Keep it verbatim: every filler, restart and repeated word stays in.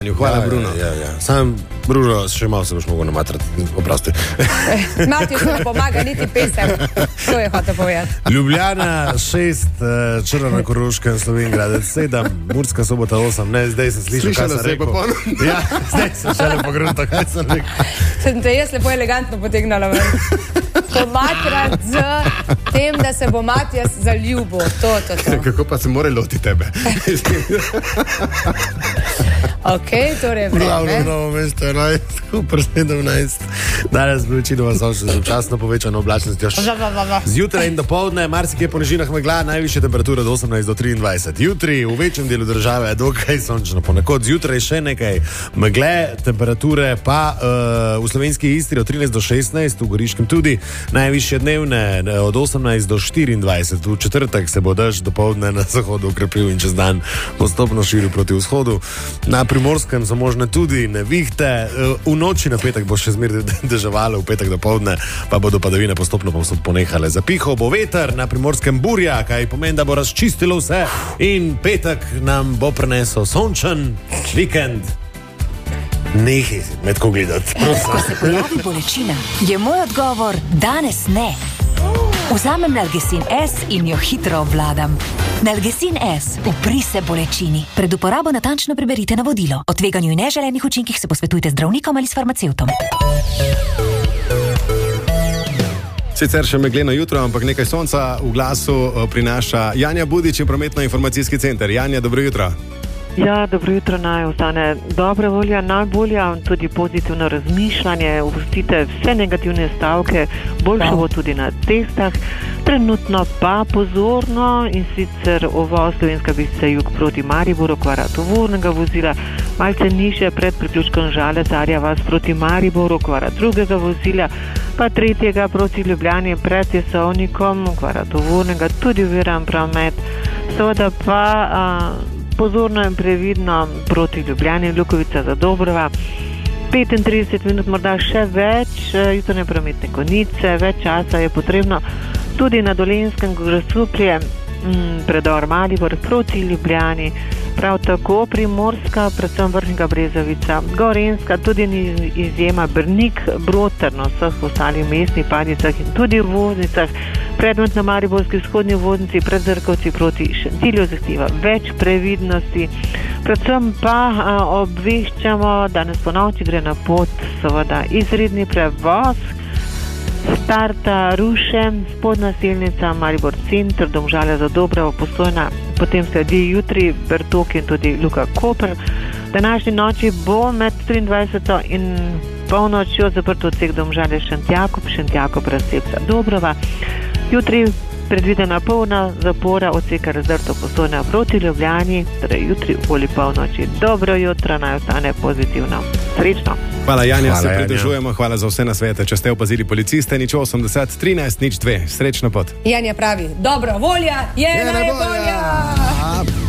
Hvala, ja, Bruno. Ja, ja, ja. Sam, Bruno, še malo se boš mogel namatrati, oprosti. Mati už ne pomaga niti pesem, to je hotel povedati. Ljubljana šest, Črna na Koroškem, Slovenjgrad sedem, Murska Sobota osem, ne, zdaj sem slišal, kaj sem rekel. Ja, zdaj sem šele pogruntal, kaj sem rekel. Sem te jaz lepo elegantno potegnala ven. Pomatrati z tem, da se bo Matjas zaljubil, to, to, to. Kako pa se more loti tebe? Ok, torej vreme. Glavno Novo mesto enajst, Koper sedemnajst. Danes bo večinoma sončno z občasno povečano oblačnostjo. Zjutraj in dopoldne, marsikje po nižinah megla, najvišja temperatura od osemnajst do triindvajset. Jutri v večjem delu države je dokaj sončno, ponekod zjutraj še nekaj megle, temperature pa uh, v slovenski Istri od trinajst do šestnajst, v Goriškem tudi, najvišje dnevne od osemnajst do štiriindvajset. V četrtek se bo dež dopoldne na zahodu ukrepil in čez dan postopno širil proti vzhodu. Na Primorskem so možne tudi nevihte, v noči na petek bo še zmeraj deževalo, v petek dopoldne pa bodo padavine postopno povsod ponehale. Zapihal bo veter, na Primorskem burja, kaj pomeni, da bo razčistilo vse in petek nam bo prinesel sončen vikend. Nehaj med ko gledati. Ko se pojavi bolečina, je moj odgovor danes ne. Vzamem Nalgecin S in jo hitro obvladam. Nalgecin S, upri se bolečini. Pred uporabo natančno preberite navodilo. O tveganju in neželenih učinkih se posvetujte z zdravnikom ali s farmacevtom. Sicer še megleno jutro, ampak nekaj sonca v glasu prinaša Janja Budič in prometno-informacijski center. Janja, dobro jutro. Ja, dobro jutro, naj ostane dobra volja, najbolja, tudi pozitivno razmišljanje, uvstite vse negativne stavke, boljše bo tudi na cestah, trenutno pa pozorno in sicer uvoz Slovenska Bistrica jug proti Mariboru, kvara tovornega vozila, malce nižje pred priključkom Žale, Zarja vas proti Mariboru, kvara drugega vozila, pa tretjega proti Ljubljani pred Jesovnikom, kvara tovornega, tudi oviran promet, seveda pa a, pozorno in previdno proti Ljubljani, Lukovica za Dobrova, petintrideset minut, morda še več, jutranje prometne konice, več časa je potrebno tudi na Dolenjskem, Grosuplje, predor Maribor proti Ljubljani, prav tako Primorska, predvsem Vrhnjega Brezovica, Gorenjska, tudi izjema Brnik, Brod ter na vseh ostalih mestnih padicah in tudi v voznicah, predmet na Mariborski vzhodni voznici pred Zrkovci proti Šentilju zahteva več previdnosti, predvsem pa a, obveščamo, danes po noči gre na pot seveda izredni prevoz, starta Ruše, spodnja selnica Maribor center, Domžale za Dobravo, Postojna, potem sledi jutri Bertok in tudi Luka Koper. Današnji noči bo med triindvajseto in polnočjo zaprt odsek Domžale Šentjakob, Šentjakob Razcepca Dobrova. Jutri predvidena polna zapora odseka Razdrto Postojna proti Ljubljani, torej jutri okoli polnoči. Dobro jutro, naj ostane pozitivno. Srečno. Hvala, Janja, hvala, se pridružujemo, hvala za vse nasvete. Če ste opazili policiste, nič osemdeset, trinajst, nič dve. Srečno pot. Janja pravi, dobra volja je, je najbolja.